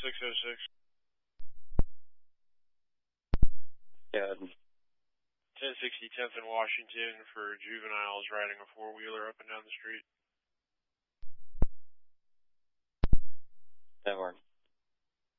606. Yeah. 1060 10th in Washington for juveniles riding a four-wheeler up and down the street. That works.